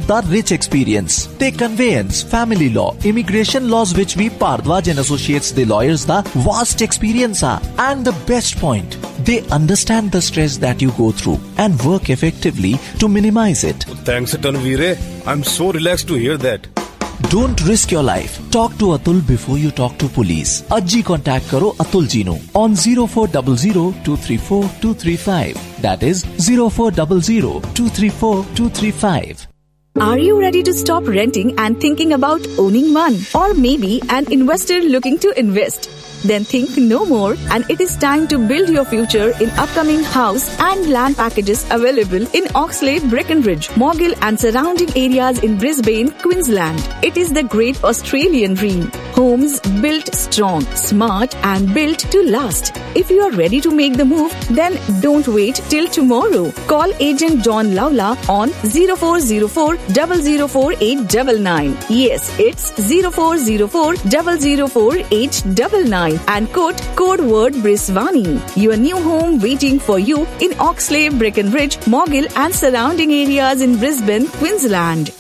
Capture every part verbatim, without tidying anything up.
the rich experience. Take conveyance, family law, immigration laws which we Bhardwaj and Associates the lawyers the vast experience are. And the best point, they understand the stress that you go through and work effectively to minimize it. Thanks a ton, Veere. I'm so relaxed to hear that. Don't risk your life. Talk to Atul before you talk to police. Ajji contact karo Atul ji nu on zero four zero zero two three four two three five. That is zero four zero zero two three four two three five. Are you ready to stop renting and thinking about owning one? Or maybe an investor looking to invest? Then think no more, and it is time to build your future in upcoming house and land packages available in Oxlade, Breckenridge, Morgill and surrounding areas in Brisbane, Queensland. It is the great Australian dream. Homes built strong, smart and built to last. If you are ready to make the move, then don't wait till tomorrow. Call agent John Lawla on zero four zero four zero zero four eight nine nine. Yes, it's zero four zero four zero zero four eight nine nine. And quote code word Brisvani. Your new home waiting for you in Oxlade, Breckenridge, Morgill and surrounding areas in Brisbane, Queensland.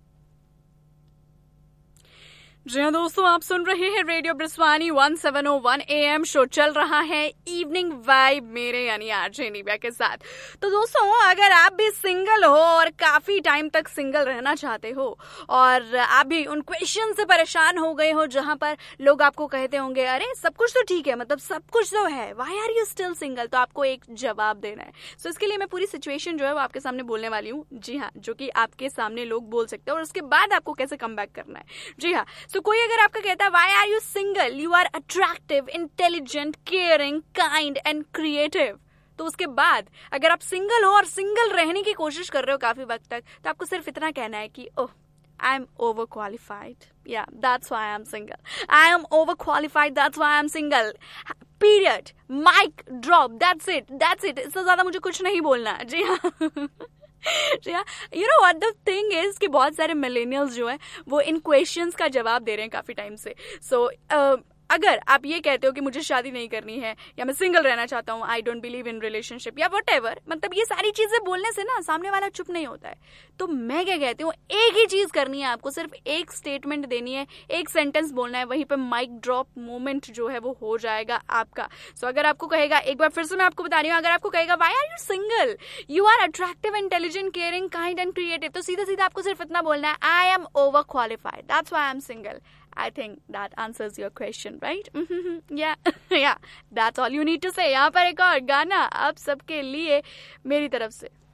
जी हाँ दोस्तों, आप सुन रहे हैं radio ब्रिस्वानी one seven O one A M. Show चल रहा है evening vibe मेरे यानी आरजे निव्या के साथ। तो दोस्तों, अगर आप भी सिंगल हो और काफी टाइम तक सिंगल रहना चाहते हो और आप भी उन क्वेश्चन से परेशान हो गए हो जहां पर लोग आपको कहते होंगे अरे सब कुछ तो ठीक है, मतलब सब कुछ तो है, why are you still single, तो आपको एक जवाब देना है। सो so, इसके लिए मैं पूरी सिचुएशन जो है वो आपके सामने बोलने वाली हूँ। जी हाँ, जो कि आपके सामने लोग बोल सकते हैं और उसके बाद आपको कैसे कम बैक करना है। जी हाँ, तो कोई अगर आपका कहता है why are you single, you are attractive, intelligent, caring, kind and creative, तो उसके बाद अगर आप सिंगल हो और सिंगल रहने की कोशिश कर रहे हो काफी वक्त तक, तो आपको सिर्फ इतना कहना है कि ओह आई एम ओवर क्वालिफाइड, या that's why I am single, I am over qualified, that's why I am single, period, mic drop, that's it that's it इससे ज्यादा मुझे कुछ नहीं बोलना। जी हाँ you know what the thing is कि बहुत सारे मिलेनियल्स जो हैं वो इन क्वेश्चंस का जवाब दे रहे हैं काफी टाइम से। सो so, uh, अगर आप ये कहते हो कि मुझे शादी नहीं करनी है या मैं सिंगल रहना चाहता हूँ, I don't believe in relationship या व्हाटएवर, मतलब ये सारी चीजें बोलने से ना सामने वाला चुप नहीं होता है। तो मैं क्या कहती हूँ, एक ही चीज करनी है आपको, सिर्फ एक स्टेटमेंट देनी है, एक सेंटेंस बोलना है, वहीं पे माइक ड्रॉप मोमेंट जो है वो हो जाएगा आपका। सो so, अगर आपको कहेगा, एक बार फिर से मैं आपको बता रही हूँ, अगर आपको कहेगा why are you single, you are attractive, intelligent, caring, kind and creative, तो सीधा सीधा आपको सिर्फ इतना बोलना है, I am over qualified, that's why I am single. I think that answers your question, right? yeah, yeah, that's all you need to say. यहाँ पर एक और गाना आप सबके लिए मेरी तरफ से।